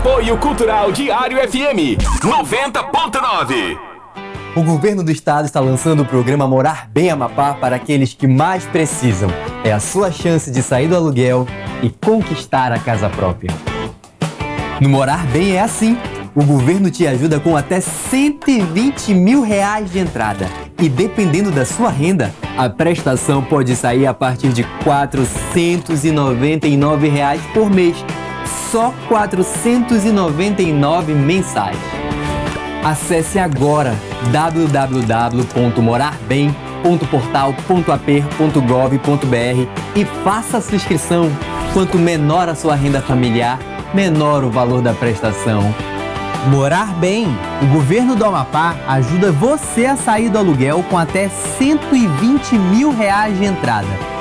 Apoio Cultural Diário FM 90.9. O governo do estado está lançando o programa Morar Bem Amapá para aqueles que mais precisam. É a sua chance de sair do aluguel e conquistar a casa própria. No Morar Bem é assim. O governo te ajuda com até R$120 mil de entrada. E dependendo da sua renda, a prestação pode sair a partir de R$499 por mês. Só R$499 mensais. Acesse agora www.morarbem.portal.ap.gov.br e faça a sua inscrição. Quanto menor a sua renda familiar, menor o valor da prestação. Morar Bem. O governo do Amapá ajuda você a sair do aluguel com até R$120 mil de entrada.